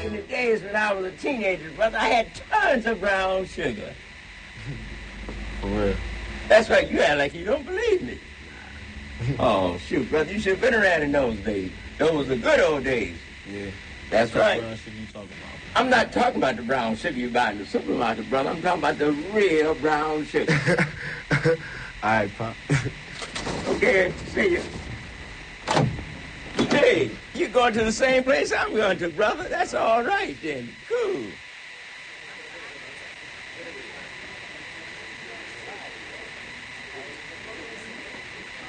in the days when I was a teenager, brother, I had tons of brown sugar. For real. That's right. You act like you don't believe me. Oh, shoot, brother. You should have been around in those days. Those were the good old days. Yeah. That's right. Brown sugar you talking about? I'm not talking about the brown sugar you buy in the supermarket, brother. I'm talking about the real brown sugar. All right, Pop. Okay, see you. Hey, you going to the same place I'm going to, brother? That's all right then. Cool.